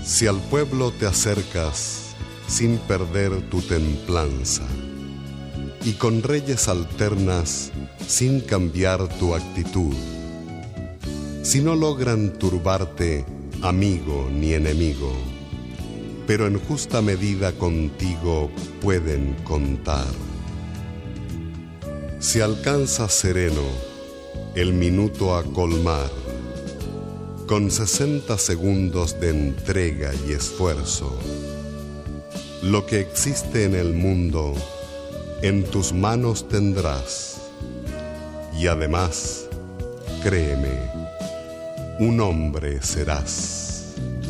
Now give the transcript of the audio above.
Si al pueblo te acercas sin perder tu templanza, y con reyes alternas sin cambiar tu actitud, si no logran turbarte amigo ni enemigo, pero en justa medida contigo pueden contar. Si alcanzas sereno el minuto a colmar, con 60 segundos de entrega y esfuerzo, lo que existe en el mundo en tus manos tendrás, y además, créeme, un hombre serás.